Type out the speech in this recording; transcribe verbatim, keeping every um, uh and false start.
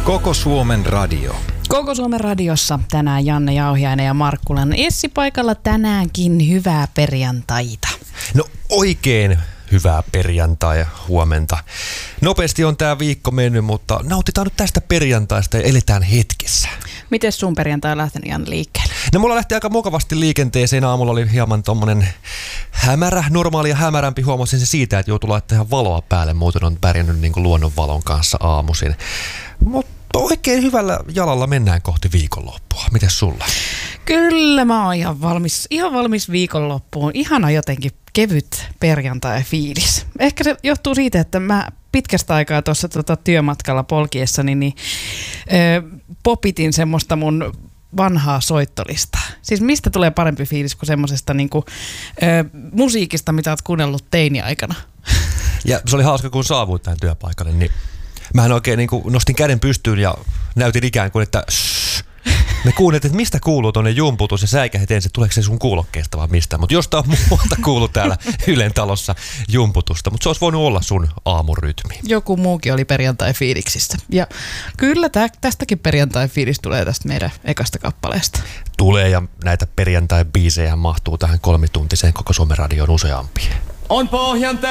Koko Suomen radio. Koko Suomen radiossa tänään Janne Jauhiainen ja Markkulan Essi paikalla tänäänkin. Hyvää perjantaita. No oikein hyvää perjantai huomenta. Nopeasti on tää viikko mennyt, mutta nautitaan nyt tästä perjantaista ja eletään hetkessä. Miten sun perjantai on lähtenyt, Janne, liikkeelle? No mulla lähti aika mukavasti liikenteeseen. Aamulla oli hieman tommonen hämärä, normaalia hämärämpi. Huomasin se siitä, että joutuu laittamaan valoa päälle. Muuten on pärjännyt niin kuin luonnonvalon kanssa aamuisin. Mutta oikein hyvällä jalalla mennään kohti viikonloppua. Mites sulla? Kyllä mä oon ihan valmis, ihan valmis viikonloppuun. Ihana jotenkin kevyt perjantai-fiilis. Ehkä se johtuu siitä, että mä pitkästä aikaa tuossa tota työmatkalla polkiessani niin, ö, popitin semmoista mun vanhaa soittolistaa. Siis mistä tulee parempi fiilis kuin semmosesta niinku, ö, musiikista, mitä oot kuunnellut teini-aikana? Ja se oli hauska, kun saavuit tähän työpaikalle, niin mähän oikein niin kuin nostin käden pystyyn ja näytin ikään kuin, että shh. Me kuulet, että mistä kuuluu tuonne jumputus ja säikähet ensin, tuleeko se sun kuulokkeesta vai mistä. Mutta jostain muualta kuuluu täällä Ylen talossa jumputusta, mutta se olisi voinut olla sun aamurytmi. Joku muukin oli perjantai-fiiliksissä. Ja kyllä tä, tästäkin perjantai-fiilis tulee tästä meidän ekasta kappaleesta. Tulee, ja näitä perjantai-biisejä mahtuu tähän kolmituntiseen Koko Suomen radioon useampia. On pohjan